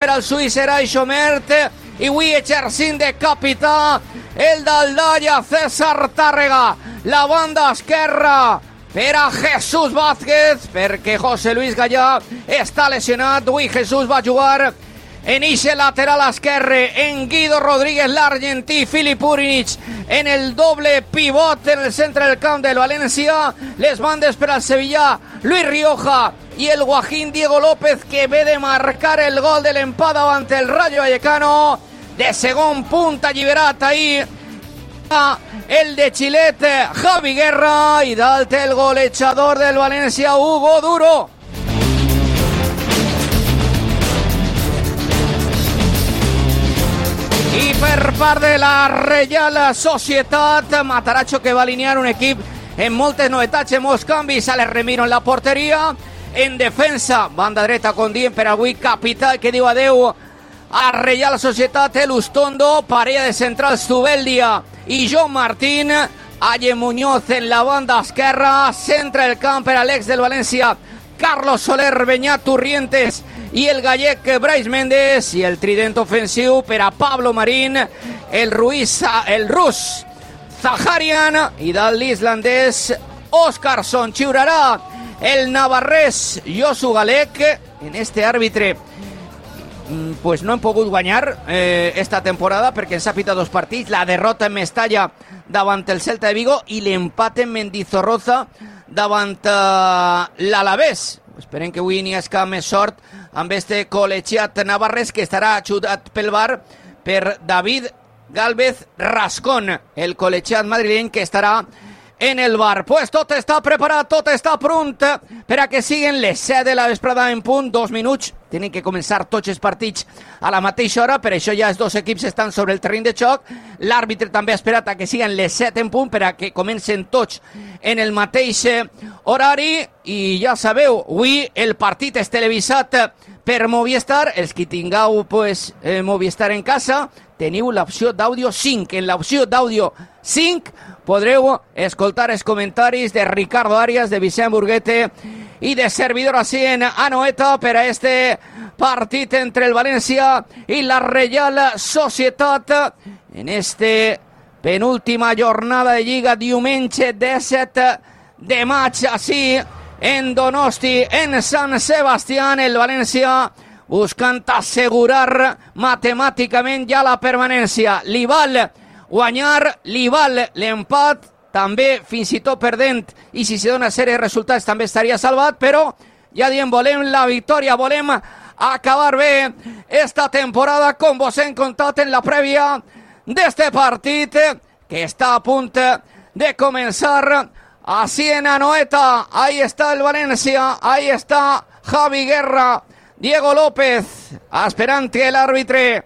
per al suís Erai Xomert, i avui exercint de capità el d'Aldalla César Tàrrega. La banda esquerra per a Jesús Vázquez, perquè José Luis Gallà està lesionat. Avui Jesús va jugar en eixe lateral esquerre, en Guido Rodríguez, l'argentí, Filip Urinic en el doble pivot en el centre del camp del València. Les bandes per al Sevilla, Luis Rioja i el guajín Diego López, que ve de marcar el gol de l'empat davant el Rayo Vallecano. De segon punt alliberat ahir el de Chilet, Javi Guerra, i dalt el golejador del València, Hugo Duro. I per part de la Reial Societat, Matarazzo, que va alinear un equip amb moltes novetats, amb molts canvis. Alex Remiro en la porteria. En defensa, banda dreta Condien per avui capità, que diu adeu a Reial Societat. Elustondo, parella de centrals Zubeldia i Joan Martín. Aye Muñoz en la banda esquerra. Centre del camp per Alex del València, Carlos Soler, Beñat Turrientes i el gallec Brais Méndez. I el trident ofensiu per a Pablo Marín, el rus Zaharian i dalt l'islandès Óskarsson. Xiurarà el navarrès Josu Galec. En este àrbitre pues no hem pogut guanyar esta temporada perquè ens ha pitat 2 partits, la derrota en Mestalla davant el Celta de Vigo i l'empat en Mendizorroza davant l'Alavés. Esperem que avui n'hi hagi més sort amb este col·legiat navarrès, que estarà ajudat pel VAR per David Gálvez Rascón, el col·legiat madrileny, que estarà en el VAR. Pues tot està preparat, tot està pront per a que siguin les 7 de la vesprada en punt. 2 minuts, tenen que començar tots els partits a la mateixa hora, per això ja els dos equips estan sobre el terreny de xoc. L'àrbitre també ha esperat a que siguin les 7 en punt per a que comencen tots en el mateix horari. I ja sabeu, avui el partit és televisat per Movistar. Els que tingueu Movistar en casa, teniu l'opció d'àudio 5. En l'opció d'àudio 5 podreu escoltar els comentaris de Ricardo Arias, de Vicent Burguete i de servidor així en Anoeta per a este partit entre el València i la Reial Societat en este penúltima jornada de Lliga, diumenge 17 de maig, així en Donosti, en Sant Sebastián. El València buscant assegurar matemàticament ja la permanència. Li val guanyar, li val l'empat, també fins i tot perdent, i si se dona sèrie de resultats també estaria salvat, però ja diem, volem la victòria, volem acabar bé esta temporada, com vos hem contat en la prèvia d'este partit que està a punt de començar. Así en Anoeta, ahí está el Valencia, ahí está Javi Guerra, Diego López, esperant que l'àrbitre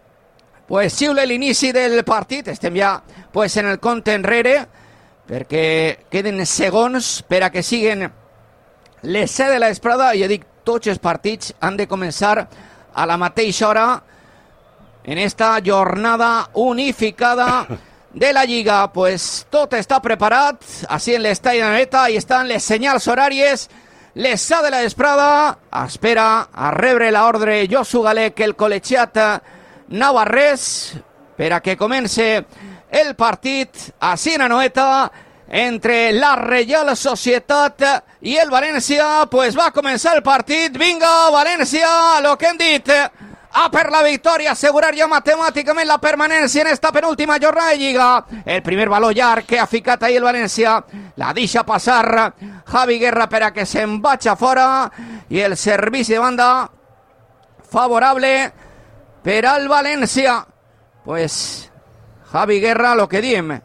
pues xiule l'inici del partit. Estem ja pues en el compte enrere perquè queden segons per a que siguin les 7 de la vesprada. I ja dic, tots els partits han de començar a la mateixa hora en esta jornada unificada de la Lliga. Pues tot està preparat, així en l'estadi d'Anoeta, i estan les senyals horàries. Les 7 de la vesprada, espera a rebre l'ordre Josu Galec, el col·legiat navarrès, per a que comence el partit així en Anoeta entre la Reial Societat i el València. Pues va començar el partit. Vinga, València, lo que hem dit, a per la victòria, assegurar ja matemàticament la permanència en esta penúltima jornada de Lliga. El primer baló llarg que ha ficat ahir el València, la deixa passar Javi Guerra per a que se'n vagi fora, i el servici de banda favorable per al València. Pues Javi Guerra, lo que diem,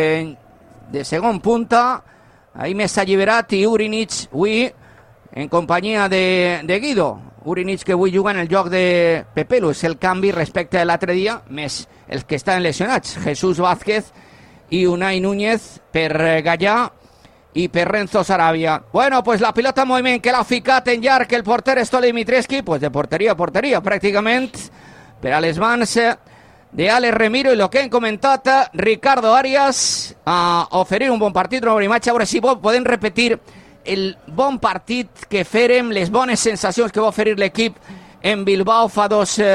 de segon punta, ahí més alliberat, i Urinic avui en companyia de Guido. Urinic, que avui juga en el joc de Pepelu, és el canvi respecte a l'altre dia, més els que estan lesionats, Jesús Vázquez i Unai Núñez per Gallà i per Renzo Sarabia. Bueno, pues la pilota en moviment que l'ha ficat en llarg el porter Stole Dimitrescu, pues de porteria a porteria pràcticament, per a les mans de Alex Remiro, i el que hem comentat Ricardo Arias, a oferir un bon partit, una bona imatge. A veure si podem repetir el bon partit que fèrem, les bones sensacions que va oferir l'equip en Bilbao fa 2